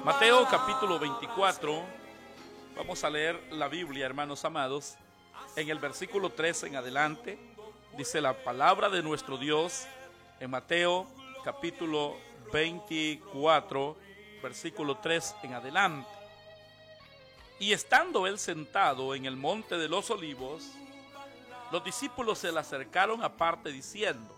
Mateo capítulo 24, vamos a leer la Biblia, hermanos amados, en el versículo 3 en adelante, dice la palabra de nuestro Dios en Mateo capítulo 24, versículo 3 en adelante. Y estando él sentado en el monte de los olivos, los discípulos se le acercaron aparte diciendo: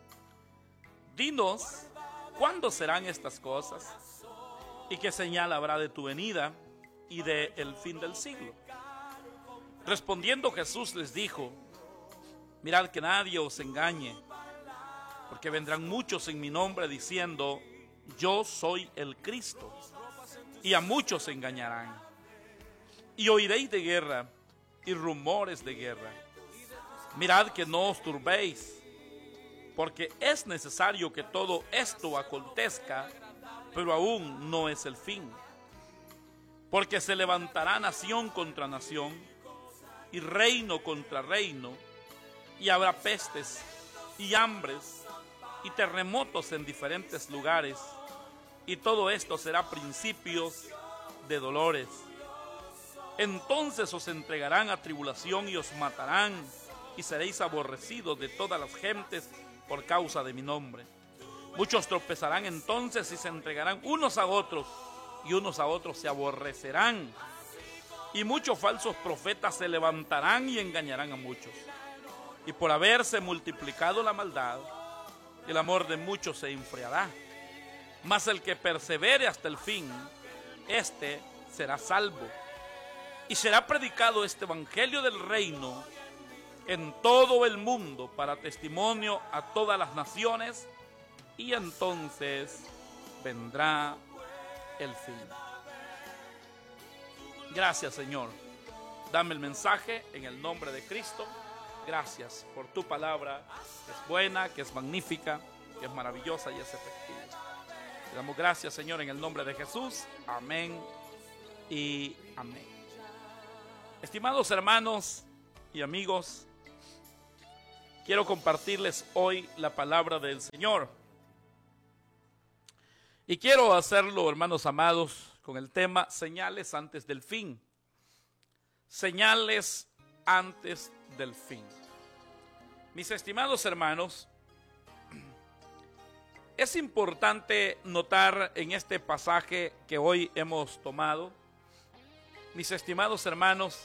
Dinos, ¿cuándo serán estas cosas? ¿Y qué señal habrá de tu venida y de el fin del siglo? Respondiendo Jesús les dijo: Mirad que nadie os engañe, porque vendrán muchos en mi nombre diciendo: Yo soy el Cristo, y a muchos se engañarán. Y oiréis de guerra y rumores de guerra. Mirad que no os turbéis, porque es necesario que todo esto acontezca, pero aún no es el fin. Porque se levantará nación contra nación, y reino contra reino, y habrá pestes y hambres y terremotos en diferentes lugares, y todo esto será principios de dolores. Entonces os entregarán a tribulación y os matarán, y seréis aborrecidos de todas las gentes por causa de mi nombre. Muchos tropezarán entonces y se entregarán unos a otros, y unos a otros se aborrecerán. Y muchos falsos profetas se levantarán y engañarán a muchos. Y por haberse multiplicado la maldad, el amor de muchos se enfriará. Mas el que persevere hasta el fin, éste será salvo. Y será predicado este evangelio del reino en todo el mundo para testimonio a todas las naciones, y entonces vendrá el fin. Gracias, Señor. Dame el mensaje en el nombre de Cristo. Gracias por tu palabra, que es buena, que es magnífica, que es maravillosa y es efectiva. Te damos gracias, Señor, en el nombre de Jesús. Amén y amén. Estimados hermanos y amigos, quiero compartirles hoy la palabra del Señor. Y quiero hacerlo, hermanos amados, con el tema señales antes del fin. Señales antes del fin. Mis estimados hermanos, es importante notar en este pasaje que hoy hemos tomado, mis estimados hermanos,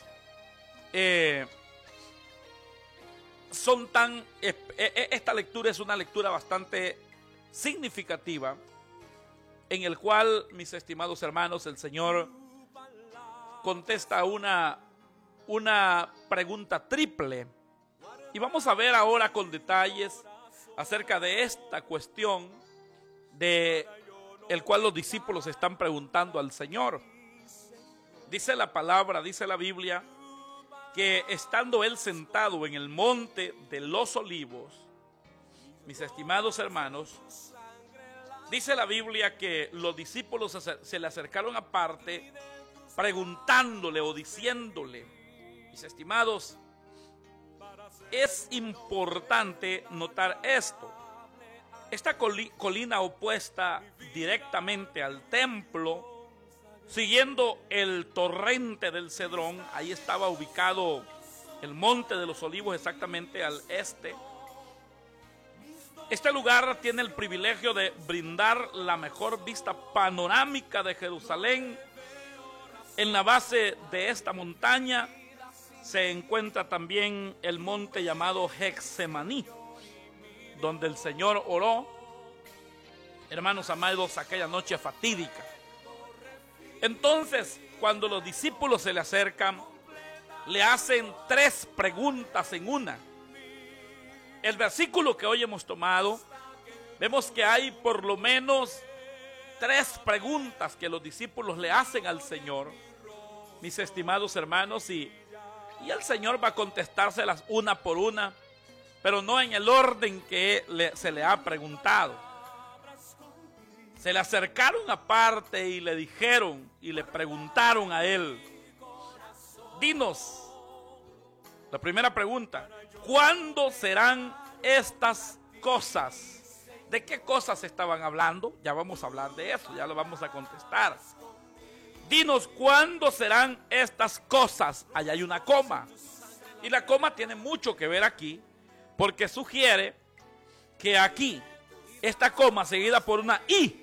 esta lectura es una lectura bastante significativa, en el cual, mis estimados hermanos, el Señor contesta una pregunta triple. Y vamos a ver ahora con detalles acerca de esta cuestión de el cual los discípulos están preguntando al Señor. Dice la palabra, dice la Biblia, que estando él sentado en el monte de los olivos, mis estimados hermanos, dice la Biblia que los discípulos se le acercaron aparte preguntándole o diciéndole. Mis estimados, es importante notar esto. Esta colina opuesta directamente al templo, siguiendo el torrente del Cedrón, ahí estaba ubicado el monte de los olivos exactamente al este. Este lugar tiene el privilegio de brindar la mejor vista panorámica de Jerusalén. En la base de esta montaña se encuentra también el monte llamado Getsemaní, donde el Señor oró, hermanos amados, aquella noche fatídica. Entonces, cuando los discípulos se le acercan, le hacen tres preguntas en una. El versículo que hoy hemos tomado, vemos que hay por lo menos tres preguntas que los discípulos le hacen al Señor, mis estimados hermanos, y el Señor va a contestárselas una por una, pero no en el orden que se le ha preguntado. Se le acercaron aparte y le dijeron y le preguntaron a él: Dinos, la primera pregunta, ¿cuándo serán estas cosas? ¿De qué cosas estaban hablando? Ya vamos a hablar de eso, ya lo vamos a contestar. Dinos, ¿cuándo serán estas cosas? Allá hay una coma. Y la coma tiene mucho que ver aquí, porque sugiere que aquí, esta coma seguida por una I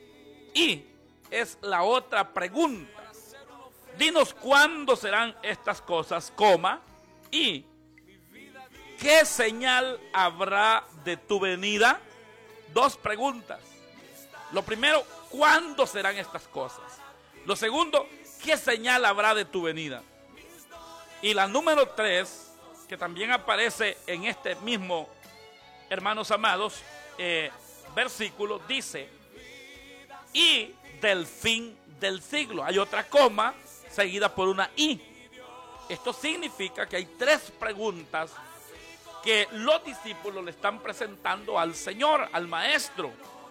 es la otra pregunta. Dinos, ¿cuándo serán estas cosas, coma, y qué señal habrá de tu venida? Dos preguntas. Lo primero, ¿cuándo serán estas cosas? Lo segundo, ¿qué señal habrá de tu venida? Y la número 3, que también aparece en este mismo, hermanos amados, versículo, dice, y del fin del siglo. Hay otra coma seguida por una I. Esto significa que hay 3 preguntas que los discípulos le están presentando al Señor, al Maestro.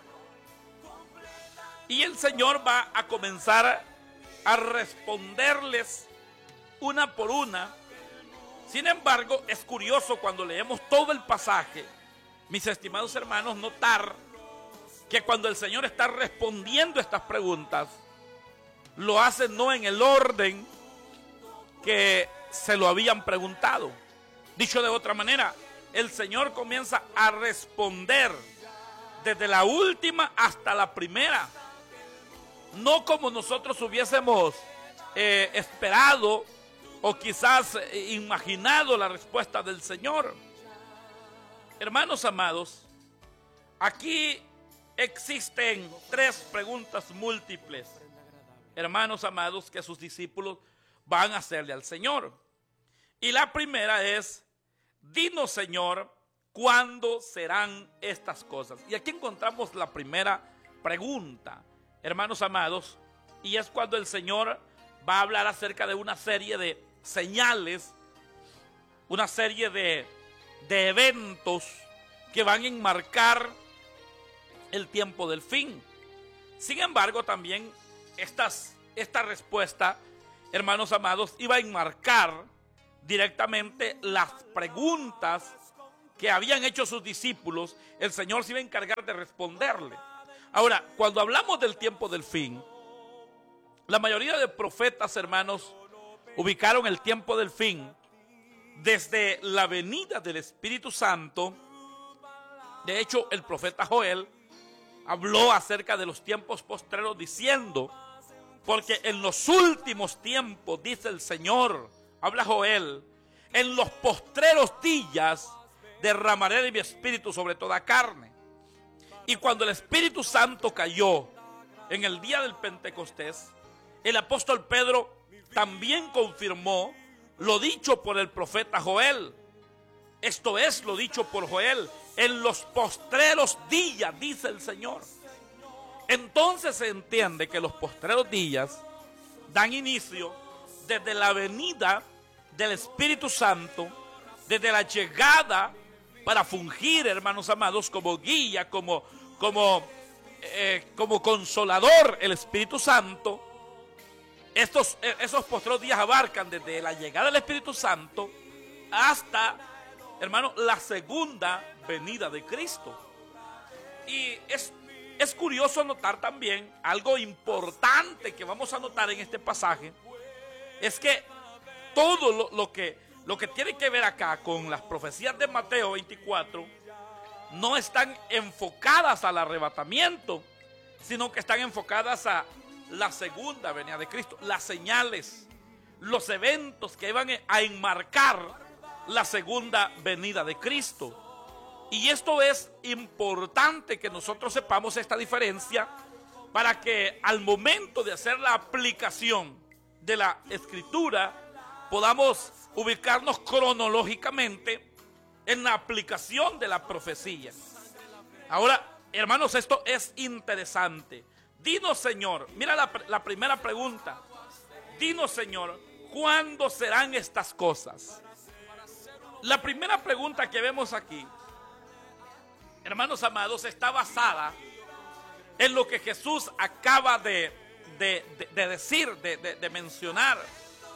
Y el Señor va a comenzar a responderles una por una. Sin embargo, es curioso cuando leemos todo el pasaje, mis estimados hermanos, notar que cuando el Señor está respondiendo estas preguntas, lo hace no en el orden que se lo habían preguntado. Dicho de otra manera, el Señor comienza a responder desde la última hasta la primera. No como nosotros hubiésemos esperado o quizás imaginado la respuesta del Señor. Hermanos amados, aquí existen 3 preguntas múltiples, hermanos amados, que sus discípulos van a hacerle al Señor. Y la primera es, dinos, Señor, ¿cuándo serán estas cosas? Y aquí encontramos la primera pregunta, hermanos amados, y es cuando el Señor va a hablar acerca de una serie de señales, una serie de eventos que van a enmarcar el tiempo del fin. Sin embargo, también esta respuesta, hermanos amados, iba a enmarcar directamente las preguntas que habían hecho sus discípulos. El Señor se iba a encargar de responderle. Ahora, cuando hablamos del tiempo del fin, la mayoría de profetas, hermanos, ubicaron el tiempo del fin desde la venida del Espíritu Santo. De hecho, el profeta Joel habló acerca de los tiempos postreros diciendo, porque en los últimos tiempos, dice el Señor, habla Joel, en los postreros días derramaré de mi espíritu sobre toda carne. Y cuando el Espíritu Santo cayó en el día del Pentecostés, el apóstol Pedro también confirmó lo dicho por el profeta Joel. Esto es lo dicho por Joel, en los postreros días, dice el Señor. Entonces se entiende que los postreros días dan inicio desde la venida del Espíritu Santo, desde la llegada para fungir, hermanos amados, como guía, como consolador, el Espíritu Santo. Esos postreros días abarcan desde la llegada del Espíritu Santo hasta, hermano, la segunda venida de Cristo. Y es curioso notar también algo importante que vamos a notar en este pasaje, es que todo lo que tiene que ver acá con las profecías de Mateo 24 no están enfocadas al arrebatamiento, sino que están enfocadas a la segunda venida de Cristo, las señales, los eventos que iban a enmarcar la segunda venida de Cristo. Y esto es importante que nosotros sepamos esta diferencia para que al momento de hacer la aplicación de la Escritura podamos ubicarnos cronológicamente en la aplicación de la profecía. Ahora, hermanos, esto es interesante. Dinos, Señor, mira la primera pregunta. Dinos, Señor, ¿cuándo serán estas cosas? La primera pregunta que vemos aquí, hermanos amados, está basada en lo que Jesús acaba de decir, de mencionar.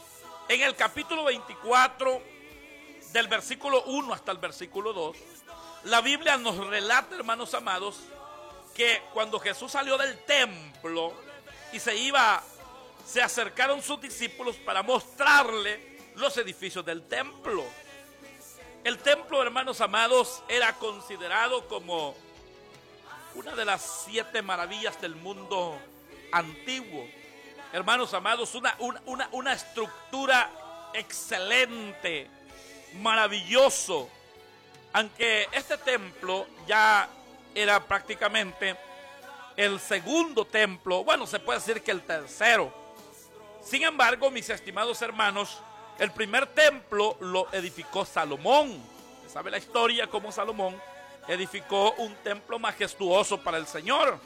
En el capítulo 24, del versículo 1 hasta el versículo 2, La Biblia nos relata, hermanos amados, que cuando Jesús salió del templo y se acercaron sus discípulos para mostrarle los edificios del templo. El templo, hermanos amados, era considerado como una de las 7 maravillas del mundo antiguo. Hermanos amados, una estructura excelente, maravilloso. Aunque este templo ya era prácticamente el segundo templo, bueno, se puede decir que el tercero. Sin embargo, mis estimados hermanos, el primer templo lo edificó Salomón. ¿Sabe la historia cómo Salomón edificó un templo majestuoso para el Señor?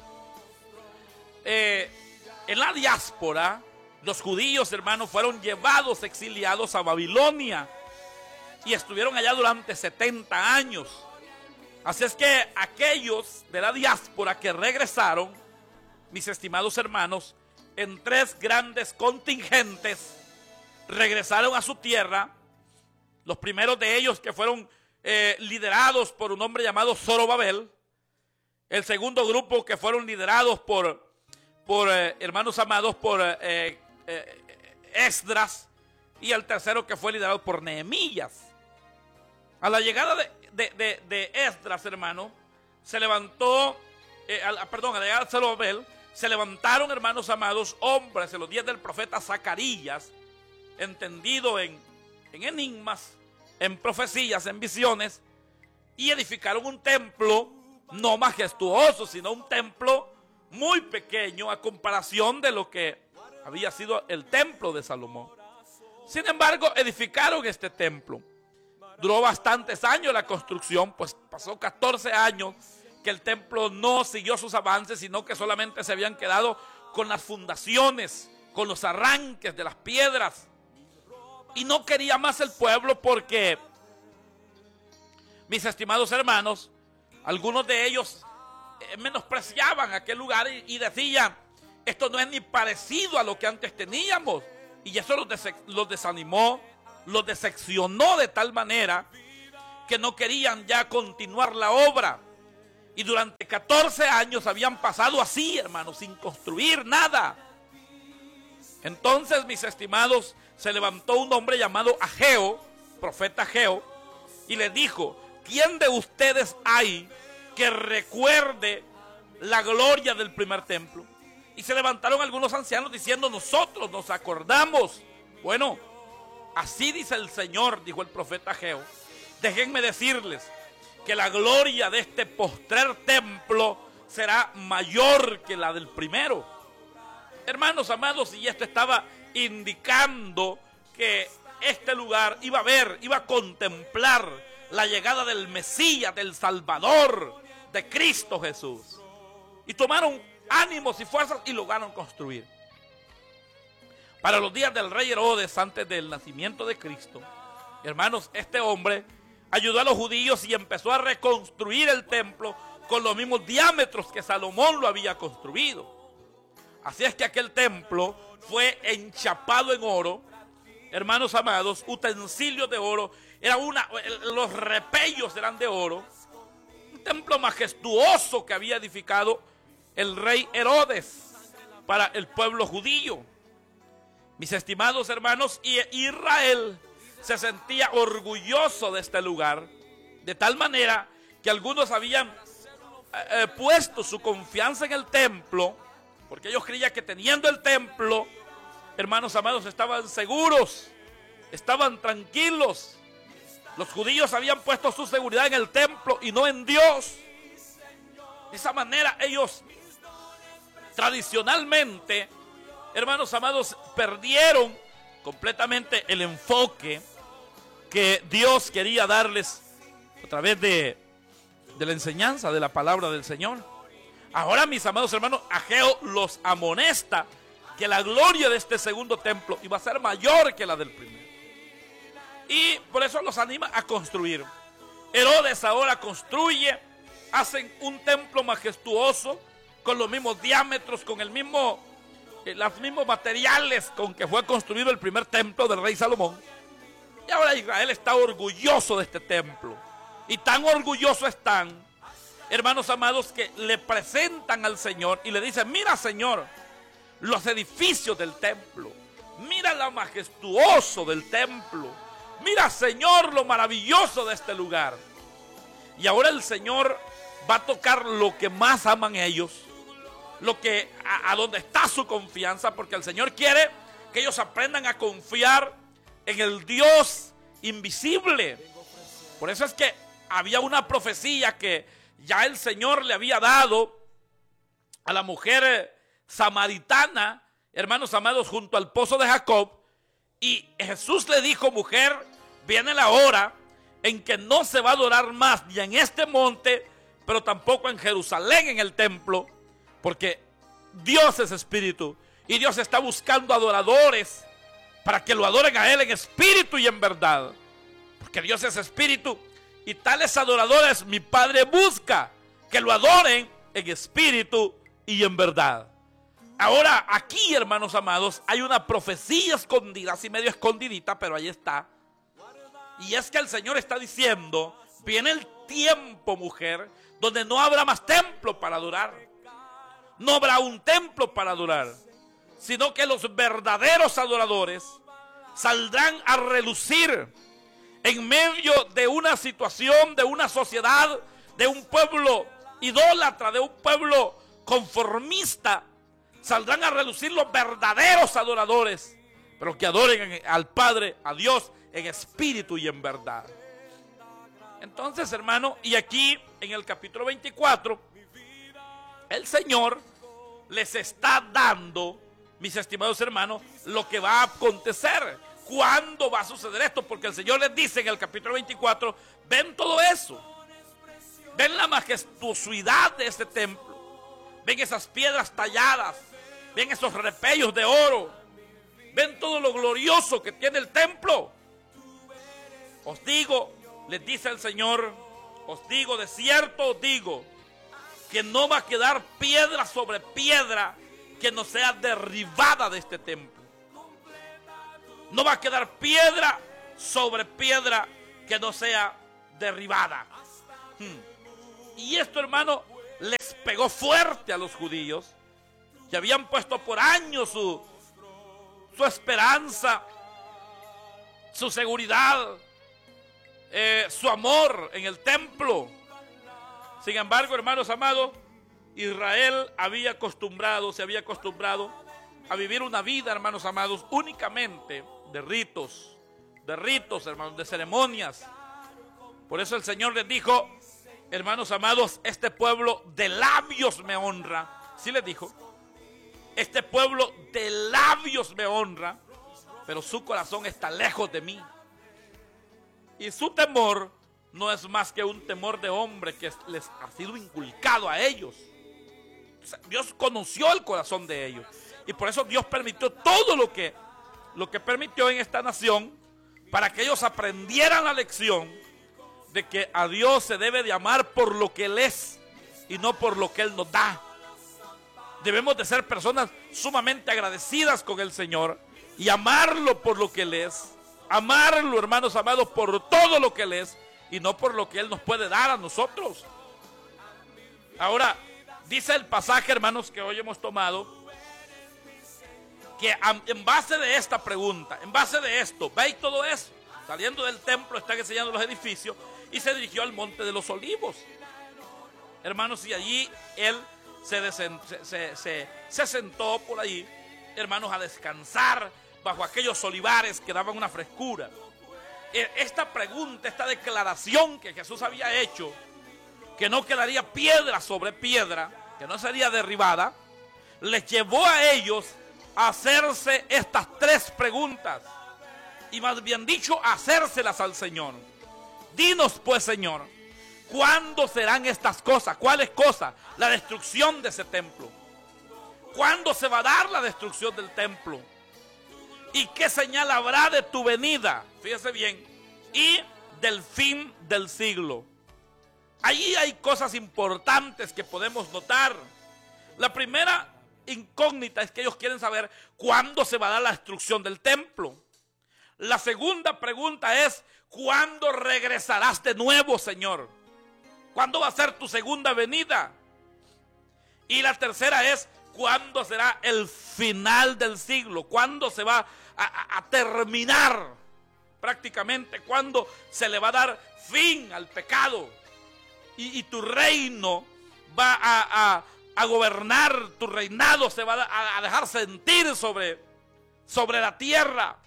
En la diáspora, los judíos, hermanos, fueron llevados, exiliados a Babilonia y estuvieron allá durante 70 años. Así es que aquellos de la diáspora que regresaron, mis estimados hermanos, en 3 grandes contingentes, regresaron a su tierra. Los primeros de ellos que fueron liderados por un hombre llamado Zorobabel. El segundo grupo que fueron liderados por hermanos amados, por Esdras. Y el tercero que fue liderado por Nehemías. A la llegada de Esdras, hermano, se levantó, a la llegada de Zorobabel, se levantaron, hermanos amados, hombres en los días del profeta Zacarías, entendido en enigmas, en profecías, en visiones, y edificaron un templo no majestuoso, sino un templo muy pequeño a comparación de lo que había sido el templo de Salomón. Sin embargo, edificaron este templo. Duró bastantes años la construcción, pues pasó 14 años que el templo no siguió sus avances, sino que solamente se habían quedado con las fundaciones, con los arranques de las piedras. Y no quería más el pueblo porque, mis estimados hermanos, algunos de ellos menospreciaban aquel lugar y decían, esto no es ni parecido a lo que antes teníamos. Y eso los desanimó, los decepcionó de tal manera que no querían ya continuar la obra. Y durante 14 años habían pasado así, hermanos, sin construir nada. Entonces, mis estimados, se levantó un hombre llamado Ageo, profeta Ageo, y le dijo, ¿quién de ustedes hay que recuerde la gloria del primer templo? Y se levantaron algunos ancianos diciendo, nosotros nos acordamos. Bueno, así dice el Señor, dijo el profeta Ageo, déjenme decirles que la gloria de este postrer templo será mayor que la del primero. Hermanos amados, y esto estaba indicando que este lugar iba a contemplar la llegada del Mesías, del Salvador, de Cristo Jesús. Y tomaron ánimos y fuerzas y lograron construir. Para los días del rey Herodes, antes del nacimiento de Cristo, hermanos, este hombre ayudó a los judíos y empezó a reconstruir el templo con los mismos diámetros que Salomón lo había construido. Así es que aquel templo fue enchapado en oro, hermanos amados, utensilios de oro, los repellos eran de oro, un templo majestuoso que había edificado el rey Herodes para el pueblo judío. Mis estimados hermanos, y Israel se sentía orgulloso de este lugar, de tal manera que algunos habían puesto su confianza en el templo, porque ellos creían que teniendo el templo, hermanos amados, estaban seguros, estaban tranquilos. Los judíos habían puesto su seguridad en el templo y no en Dios. De esa manera ellos tradicionalmente, hermanos amados, perdieron completamente el enfoque que Dios quería darles a través de la enseñanza de la palabra del Señor. Ahora, mis amados hermanos, Ageo los amonesta que la gloria de este segundo templo iba a ser mayor que la del primero. Y por eso los anima a construir. Herodes ahora construye, hacen un templo majestuoso con los mismos diámetros, con los mismos materiales con que fue construido el primer templo del rey Salomón. Y ahora Israel está orgulloso de este templo. Y tan orgullosos están, hermanos amados, que le presentan al Señor y le dicen: mira, Señor, los edificios del templo. Mira lo majestuoso del templo. Mira, Señor, lo maravilloso de este lugar. Y ahora el Señor va a tocar lo que más aman ellos, lo que a donde está su confianza, porque el Señor quiere que ellos aprendan a confiar en el Dios invisible. Por eso es que había una profecía que ya el Señor le había dado a la mujer samaritana, hermanos amados, junto al pozo de Jacob. Y Jesús le dijo: mujer, viene la hora en que no se va a adorar más ni en este monte, pero tampoco en Jerusalén, en el templo, porque Dios es espíritu y Dios está buscando adoradores para que lo adoren a Él en espíritu y en verdad, porque Dios es espíritu y tales adoradores mi Padre busca que lo adoren en espíritu y en verdad. Ahora aquí, hermanos amados, hay una profecía escondida, así medio escondidita, pero ahí está. Y es que el Señor está diciendo: viene el tiempo, mujer, donde no habrá más templo para adorar. No habrá un templo para adorar, sino que los verdaderos adoradores saldrán a relucir en medio de una situación, de una sociedad, de un pueblo idólatra, de un pueblo conformista. Saldrán a relucir los verdaderos adoradores, pero que adoren al Padre, a Dios, en espíritu y en verdad. Entonces, hermano, y aquí en el capítulo 24, el Señor les está dando, mis estimados hermanos, lo que va a acontecer. ¿Cuándo va a suceder esto? Porque el Señor les dice en el capítulo 24: ven todo eso, ven la majestuosidad de este templo, ven esas piedras talladas, ven esos repellos de oro, ven todo lo glorioso que tiene el templo. Os digo, les dice el Señor, os digo, de cierto os digo, que no va a quedar piedra sobre piedra que no sea derribada de este templo. No va a quedar piedra sobre piedra que no sea derribada. Y esto, hermano, les pegó fuerte a los judíos, que habían puesto por años su esperanza, su seguridad, su amor en el templo. Sin embargo, hermanos amados, Israel se había acostumbrado a vivir una vida, hermanos amados, únicamente de ritos, hermanos, de ceremonias. Por eso el Señor les dijo: hermanos amados, este pueblo de labios me honra. ¿Sí les dijo? Este pueblo de labios me honra, pero su corazón está lejos de mí. Y su temor no es más que un temor de hombre que les ha sido inculcado a ellos. O sea, Dios conoció el corazón de ellos. Y por eso Dios permitió todo lo que permitió en esta nación, para que ellos aprendieran la lección de que a Dios se debe de amar por lo que Él es y no por lo que Él nos da. Debemos de ser personas sumamente agradecidas con el Señor y amarlo por lo que Él es. Amarlo, hermanos amados, por todo lo que Él es y no por lo que Él nos puede dar a nosotros. Ahora, dice el pasaje, hermanos, que hoy hemos tomado, que en base de esta pregunta, en base de esto, veis todo eso, saliendo del templo, están enseñando los edificios, y se dirigió al monte de los olivos. Hermanos, y allí Él se sentó por allí, hermanos, a descansar bajo aquellos olivares que daban una frescura. Esta pregunta, esta declaración que Jesús había hecho, que no quedaría piedra sobre piedra, que no sería derribada, les llevó a ellos a hacerse estas tres preguntas, y más bien dicho, a hacérselas al Señor. Dinos pues, Señor, ¿cuándo serán estas cosas? ¿Cuáles cosas? La destrucción de ese templo. ¿Cuándo se va a dar la destrucción del templo? ¿Y qué señal habrá de tu venida? Fíjese bien. Y del fin del siglo. Allí hay cosas importantes que podemos notar. La primera incógnita es que ellos quieren saber cuándo se va a dar la destrucción del templo. La segunda pregunta es: ¿cuándo regresarás de nuevo, Señor? ¿Cuándo va a ser tu segunda venida? Y la tercera es: ¿cuándo será el final del siglo? ¿Cuándo se va a terminar prácticamente? ¿Cuándo se le va a dar fin al pecado? Y tu reino va a gobernar, tu reinado se va a dejar sentir sobre la tierra.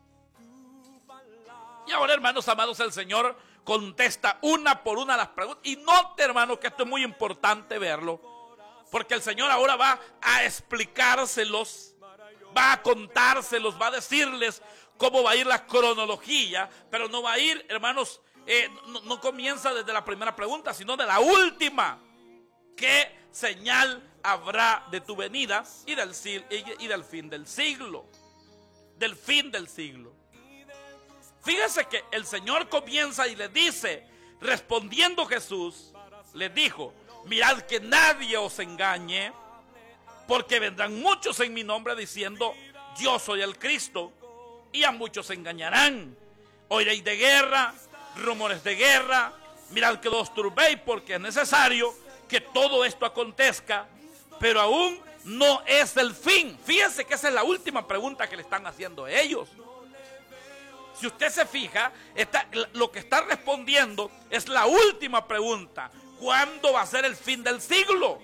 Y ahora, hermanos amados, el Señor contesta una por una las preguntas. Y note, hermanos, que esto es muy importante verlo, porque el Señor ahora va a explicárselos, va a contárselos, va a decirles cómo va a ir la cronología, pero no va a ir, hermanos, no comienza desde la primera pregunta, sino de la última. ¿Qué señal habrá de tu venida y del fin del siglo? Del fin del siglo. Fíjese que el Señor comienza y le dice, respondiendo Jesús, les dijo: mirad que nadie os engañe, porque vendrán muchos en mi nombre diciendo: yo soy el Cristo, y a muchos engañarán. Oiréis de guerra, rumores de guerra. Mirad que no os turbéis, porque es necesario que todo esto acontezca, pero aún no es el fin. Fíjense que esa es la última pregunta que le están haciendo ellos. Si usted se fija, lo que está respondiendo es la última pregunta: ¿cuándo va a ser el fin del siglo?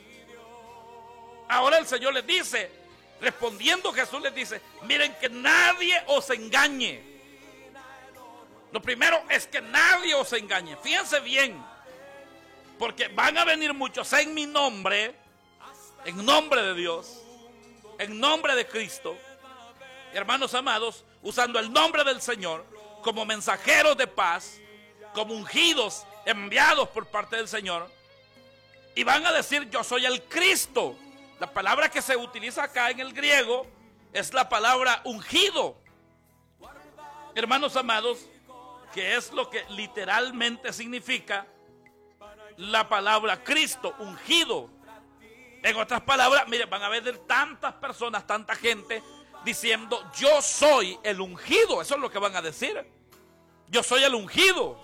Ahora el Señor les dice, respondiendo Jesús les dice: miren que nadie os engañe. Lo primero es que nadie os engañe. Fíjense bien, porque van a venir muchos en mi nombre, en nombre de Dios, en nombre de Cristo, hermanos amados, usando el nombre del Señor como mensajeros de paz, como ungidos, enviados por parte del Señor, y van a decir: yo soy el Cristo. La palabra que se utiliza acá en el griego es la palabra ungido, hermanos amados, que es lo que literalmente significa la palabra Cristo, ungido. En otras palabras, miren, van a ver tantas personas, tanta gente diciendo: yo soy el ungido. Eso es lo que van a decir: yo soy el ungido.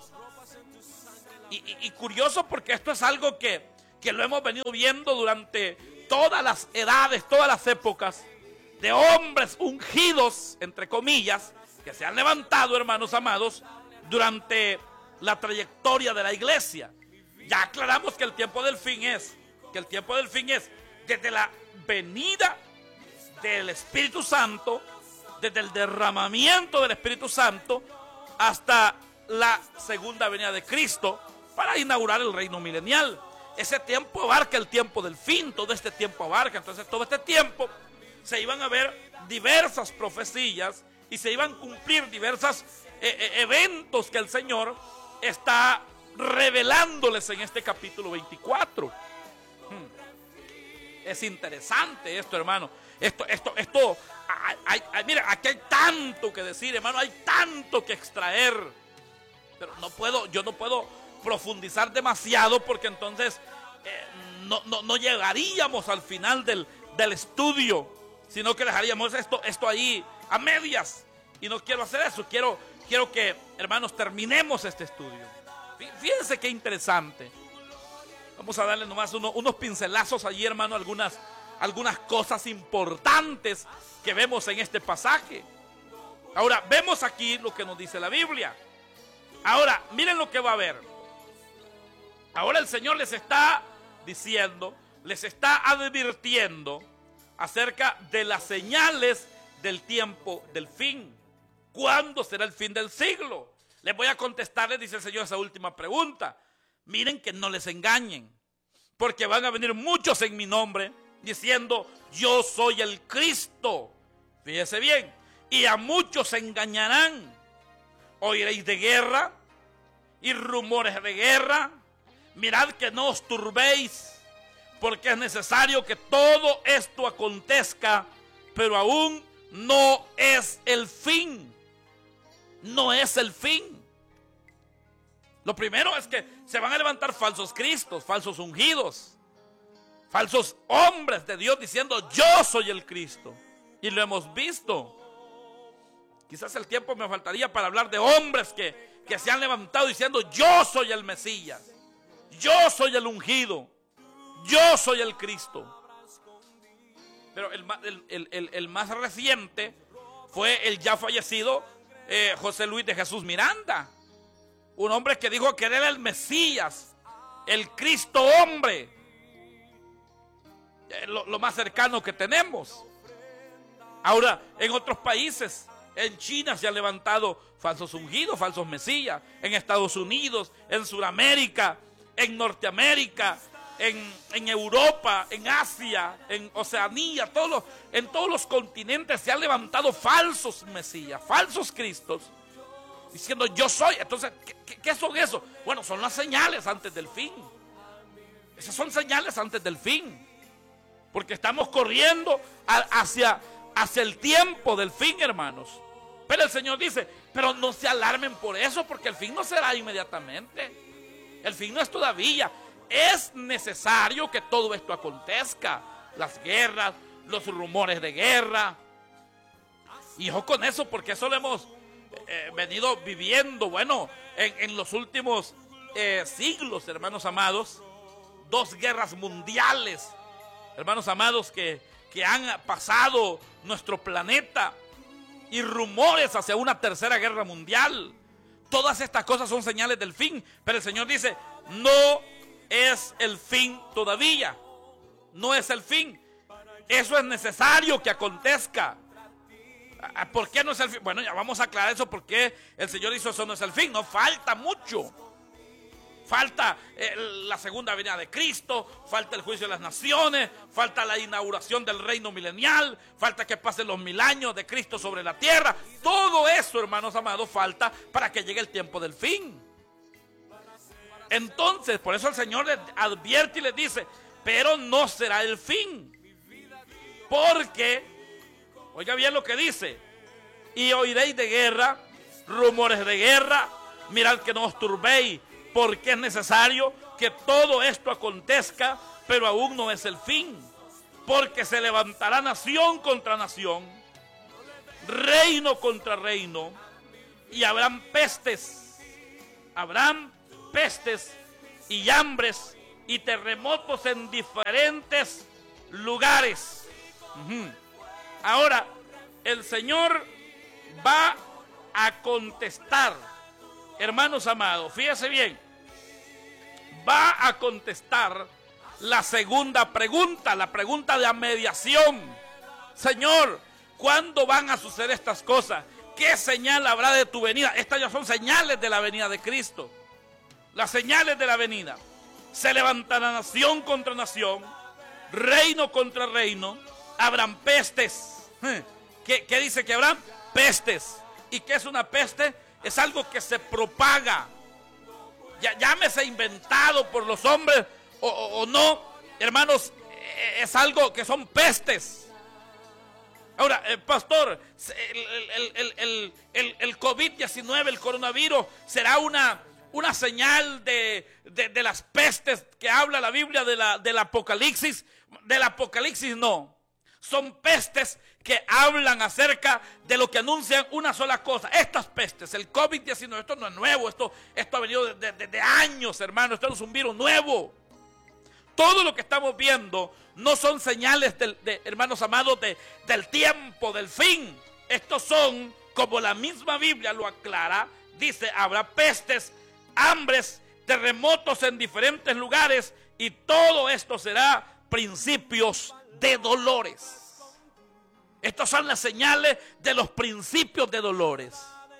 Y curioso, porque esto es algo que lo hemos venido viendo durante todas las edades, todas las épocas, de hombres ungidos, entre comillas, que se han levantado, hermanos amados, durante la trayectoria de la iglesia. Ya aclaramos que el tiempo del fin es desde la venida del Espíritu Santo, desde el derramamiento del Espíritu Santo hasta la segunda venida de Cristo para inaugurar el reino milenial. Ese tiempo abarca el tiempo del fin, todo este tiempo abarca. Entonces, todo este tiempo se iban a ver diversas profecías y se iban a cumplir diversos eventos que el Señor está revelándoles en este capítulo 24. Es interesante esto, hermano. Mira, aquí hay tanto que decir, hermano, hay tanto que extraer. Pero yo no puedo profundizar demasiado, porque entonces no llegaríamos al final del estudio, sino que dejaríamos esto ahí a medias. Y no quiero hacer eso. Quiero que, hermanos, terminemos este estudio. Fíjense qué interesante. Vamos a darle nomás unos pincelazos allí, hermano, algunas cosas importantes que vemos en este pasaje. Ahora, vemos aquí lo que nos dice la Biblia. Ahora, miren lo que va a haber. Ahora el Señor les está diciendo, les está advirtiendo acerca de las señales del tiempo del fin. ¿Cuándo será el fin del siglo? Les voy a contestar, les dice el Señor, esa última pregunta. Miren que no les engañen, porque van a venir muchos en mi nombre diciendo: yo soy el Cristo. Fíjese bien. Y a muchos engañarán. Oiréis de guerra y rumores de guerra. Mirad que no os turbéis, porque es necesario que todo esto acontezca, pero aún no es el fin. No es el fin. Lo primero es que se van a levantar falsos cristos, falsos ungidos, falsos hombres de Dios diciendo: yo soy el Cristo. Y lo hemos visto. Quizás el tiempo me faltaría para hablar de hombres que se han levantado diciendo: yo soy el Mesías, yo soy el ungido, yo soy el Cristo. Pero el más reciente fue el ya fallecido José Luis de Jesús Miranda, un hombre que dijo que era el Mesías, el Cristo hombre, lo más cercano que tenemos. Ahora, en otros países, en China se han levantado falsos ungidos, falsos mesías, en Estados Unidos, en Sudamérica, en Norteamérica, en Europa, en Asia, en Oceanía, en todos los continentes se han levantado falsos mesías, falsos cristos, diciendo: yo soy. Entonces, ¿qué son esos? Bueno, son las señales antes del fin. Esas son señales antes del fin, porque estamos corriendo hacia el tiempo del fin, hermanos. Pero el Señor dice: pero no se alarmen por eso, porque el fin no será inmediatamente. El fin no es todavía. Es necesario que todo esto acontezca. Las guerras, los rumores de guerra. Y ojo con eso, porque eso lo hemos venido viviendo, bueno, en los últimos siglos, hermanos amados. 2 guerras mundiales, hermanos amados, que han pasado nuestro planeta, y rumores hacia una 3ª guerra mundial. Todas estas cosas son señales del fin. Pero el Señor dice: no es el fin todavía. No es el fin. Eso es necesario que acontezca. ¿Por qué no es el fin? Bueno, ya vamos a aclarar eso, porque el Señor dice: eso no es el fin. No, falta mucho. Falta la segunda venida de Cristo, falta el juicio de las naciones, falta la inauguración del reino milenial, falta que pasen los 1000 años de Cristo sobre la tierra. Todo eso, hermanos amados, falta para que llegue el tiempo del fin. Entonces, por eso el Señor les advierte y les dice: pero no será el fin. Porque, oiga bien lo que dice: y oiréis de guerra, rumores de guerra, mirad que no os turbéis, porque es necesario que todo esto acontezca, pero aún no es el fin. Porque se levantará nación contra nación, reino contra reino, y habrán pestes y hambres y terremotos en diferentes lugares. Ahora, el Señor va a contestar, hermanos amados, fíjense bien, va a contestar la segunda pregunta, la pregunta de mediación. Señor, ¿cuándo van a suceder estas cosas? ¿Qué señal habrá de tu venida? Estas ya son señales de la venida de Cristo. Las señales de la venida. Se levantará nación contra nación, reino contra reino, habrán pestes. ¿Qué dice que habrán? Pestes. ¿Y qué es una peste? Es algo que se propaga. Llámese inventado por los hombres o no, hermanos, es algo que son pestes. Ahora, pastor, el COVID-19, el coronavirus, ¿será una señal de las pestes que habla la Biblia del Apocalipsis? Del Apocalipsis no. Son pestes que hablan acerca de lo que anuncian una sola cosa. Estas pestes, el COVID-19, esto no es nuevo, esto ha venido de años, hermano. Esto no es un virus nuevo. Todo lo que estamos viendo no son señales, hermanos amados, del tiempo, del fin. Estos son, como la misma Biblia lo aclara, dice: habrá pestes, hambres, terremotos en diferentes lugares, y todo esto será principios de dolores. Estas son las señales de los principios de dolores.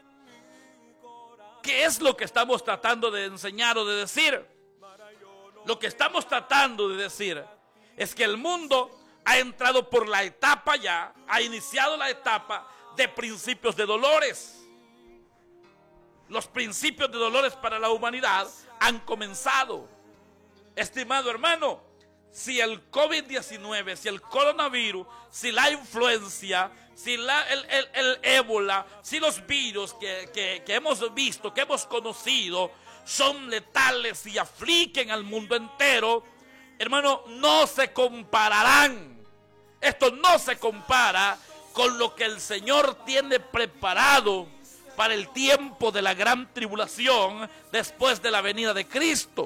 ¿Qué es lo que estamos tratando de enseñar o de decir? Lo que estamos tratando de decir es que el mundo ha entrado por la etapa ya, ha iniciado la etapa de principios de dolores. Los principios de dolores para la humanidad han comenzado. Estimado hermano, si el COVID-19, si el coronavirus, si la influencia, si el ébola, si los virus que hemos visto, que hemos conocido, son letales y afliquen al mundo entero, hermano, no se compararán. Esto no se compara con lo que el Señor tiene preparado para el tiempo de la gran tribulación después de la venida de Cristo.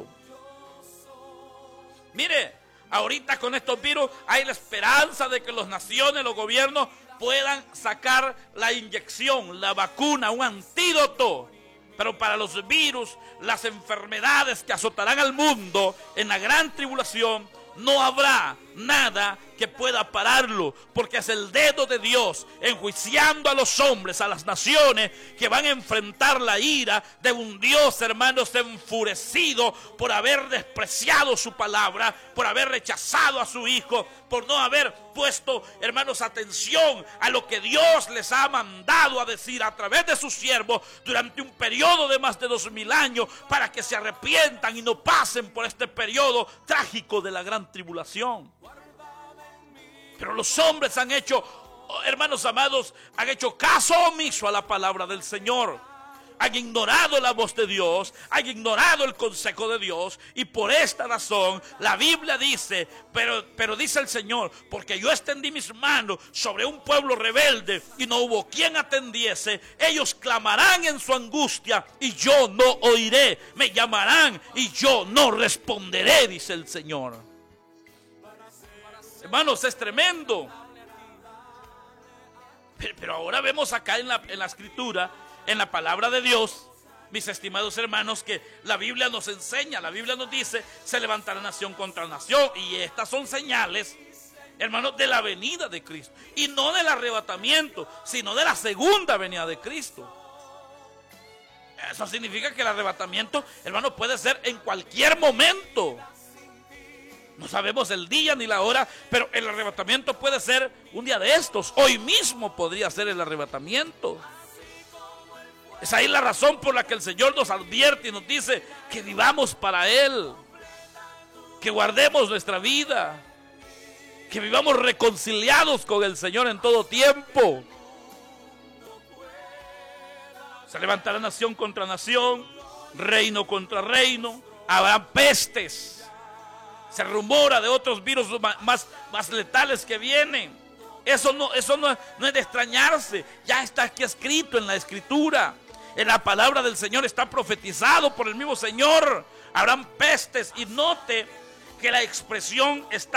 Mire, ahorita con estos virus hay la esperanza de que las naciones, los gobiernos puedan sacar la inyección, la vacuna, un antídoto. Pero para los virus, las enfermedades que azotarán al mundo en la gran tribulación, no habrá nada que pueda pararlo, porque es el dedo de Dios enjuiciando a los hombres, a las naciones que van a enfrentar la ira de un Dios, hermanos, enfurecido por haber despreciado su palabra, por haber rechazado a su Hijo, por no haber puesto, hermanos, atención a lo que Dios les ha mandado a decir a través de sus siervos durante un periodo de más de 2000 años, para que se arrepientan y no pasen por este periodo trágico de la gran tribulación. Pero los hombres han hecho, hermanos amados, han hecho caso omiso a la palabra del Señor. Han ignorado la voz de Dios, han ignorado el consejo de Dios, y por esta razón la Biblia dice, pero dice el Señor, porque yo extendí mis manos sobre un pueblo rebelde y no hubo quien atendiese. Ellos clamarán en su angustia y yo no oiré, me llamarán y yo no responderé, dice el Señor. Hermanos, es tremendo. Pero ahora vemos acá en la escritura, en la palabra de Dios, mis estimados hermanos, que la Biblia nos enseña, la Biblia nos dice, se levantará nación contra nación, y estas son señales, hermanos, de la venida de Cristo, y no del arrebatamiento, sino de la segunda venida de Cristo. Eso significa que el arrebatamiento, hermanos, puede ser en cualquier momento. No sabemos el día ni la hora, pero el arrebatamiento puede ser un día de estos. Hoy mismo podría ser el arrebatamiento. Es ahí la razón por la que el Señor nos advierte y nos dice que vivamos para Él, que guardemos nuestra vida, que vivamos reconciliados con el Señor en todo tiempo. Se levantará nación contra nación, reino contra reino, habrá pestes. Se rumora de otros virus más letales que vienen. Eso no es de extrañarse. Ya está aquí escrito en la Escritura. En la palabra del Señor está profetizado por el mismo Señor. Habrán pestes. Y note que la expresión está